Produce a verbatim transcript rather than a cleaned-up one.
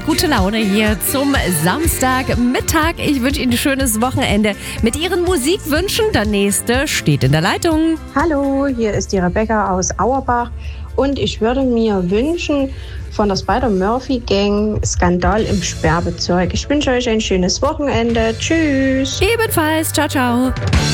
gute Laune hier zum Samstagmittag. Ich wünsche Ihnen ein schönes Wochenende. Mit Ihren Musikwünschen, der nächste steht in der Leitung. Hallo, hier ist die Rebecca aus Auerbach und ich würde mir wünschen von der Spider-Murphy-Gang Skandal im Sperrbezirk. Ich wünsche euch ein schönes Wochenende. Tschüss. Ebenfalls. Ciao, ciao.